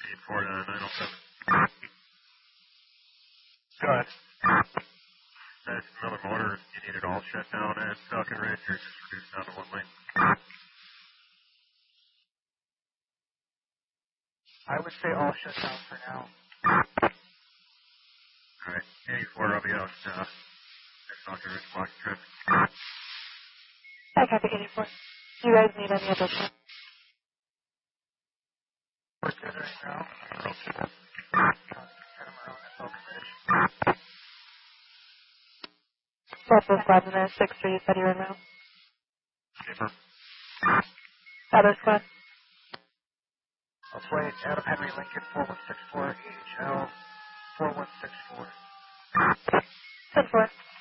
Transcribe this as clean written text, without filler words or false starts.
8-4 to 907. Go ahead. That's another motor. You need it all shut down at Falcon Ridge or just reduced down to one lane? I would say all shut down for now. Alright, 84, I'll be out at Falcon Ridge block trip. I copy 84. Do you guys need any additional? We're good right now. Okay. Catamaran at Falcon Ridge. Southwest 5 and 6 3, you said you were now. Skipper. Other squad. I'll wait. Adam Henry Lincoln 4164 AHL 4164. 10-4.